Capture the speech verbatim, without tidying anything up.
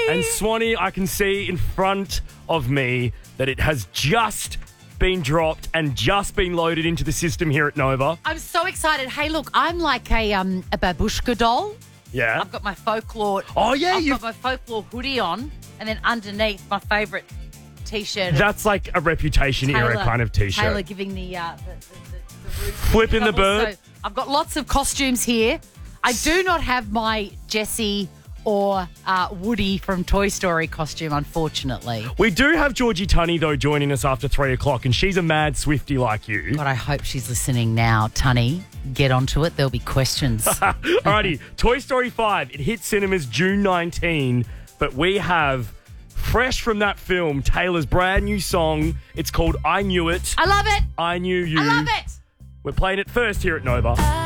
And Swanee, I can see in front of me that it has just been dropped and just been loaded into the system here at Nova. I'm so excited. Hey, look, I'm like a um a babushka doll. Yeah. I've got my folklore. Oh, yeah. I've you've... got my folklore hoodie on, and then underneath my favourite T-shirt. That's like a Reputation Taylor, era kind of T-shirt. Taylor giving the, uh, the, the, the, the roof. Flipping the bird. Also, I've got lots of costumes here. I do not have my Jessie or uh, Woody from Toy Story costume, unfortunately. We do have Georgie Tunney, though, joining us after three o'clock, and she's a mad Swiftie like you. God, I hope she's listening now. Tunney, get onto it. There'll be questions. Alrighty, Toy Story five. It hit cinemas June nineteenth, but we have, fresh from that film, Taylor's brand new song. It's called I Knew It. I love it. I Knew You. I love it. We're playing it first here at Nova.